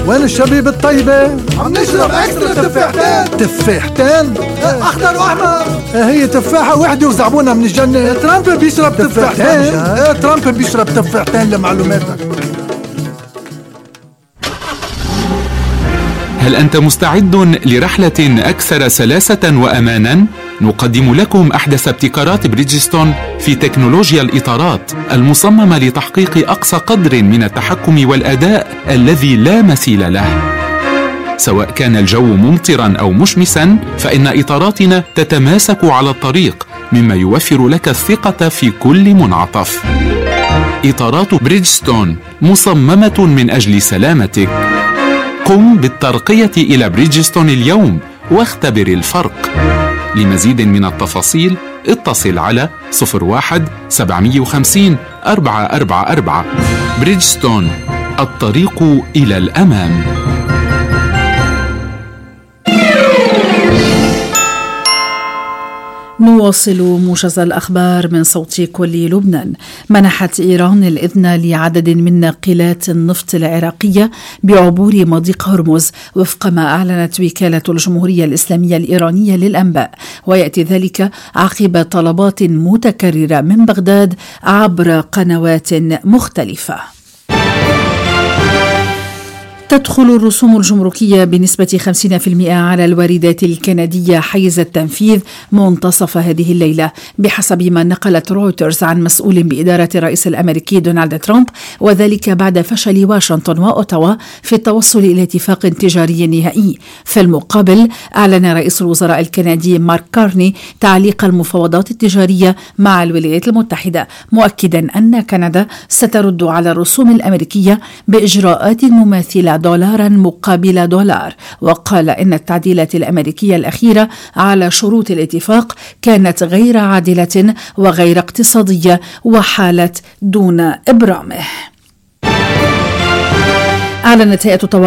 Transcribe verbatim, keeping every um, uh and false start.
وين الشبيب الطيبة؟ عم نشرب اكسترا تفاحتين. تفاحتين؟ اخضر واحمر. هي تفاحة وحدة وزعبونها من الجنة. ترامب بيشرب تفاحتين. ايه ترامب بيشرب تفاحتين لمعلوماتك. هل أنت مستعد لرحلة أكثر سلاسة وأمانا؟ نقدم لكم أحدث ابتكارات بريدجستون في تكنولوجيا الإطارات المصممة لتحقيق أقصى قدر من التحكم والأداء الذي لا مثيل له. سواء كان الجو ممطرا أو مشمسا، فإن إطاراتنا تتماسك على الطريق، مما يوفر لك الثقة في كل منعطف. إطارات بريدجستون مصممة من أجل سلامتك. قم بالترقية إلى بريدجستون اليوم واختبر الفرق. لمزيد من التفاصيل اتصل على صفر واحد سبعمية وخمسين أربعة أربعة أربعة. بريدجستون، الطريق إلى الأمام. نواصل موجز الأخبار من صوت كل لبنان. منحت إيران الإذن لعدد من ناقلات النفط العراقية بعبور مضيق هرمز وفق ما أعلنت وكالة الجمهورية الإسلامية الإيرانية للأنباء، ويأتي ذلك عقب طلبات متكررة من بغداد عبر قنوات مختلفة. تدخل الرسوم الجمركية بنسبة خمسين بالمئة على الواردات الكندية حيز التنفيذ منتصف هذه الليلة، بحسب ما نقلت رويترز عن مسؤول بإدارة الرئيس الأمريكي دونالد ترامب، وذلك بعد فشل واشنطن وأوتاوا في التوصل إلى اتفاق تجاري نهائي. في المقابل، أعلن رئيس الوزراء الكندي مارك كارني تعليق المفاوضات التجارية مع الولايات المتحدة، مؤكدا أن كندا سترد على الرسوم الأمريكية بإجراءات مماثلة دولارا مقابل دولار. وقال إن التعديلات الأمريكية الأخيرة على شروط الاتفاق كانت غير عادلة وغير اقتصادية وحالت دون إبرامه. أعلنت هيئة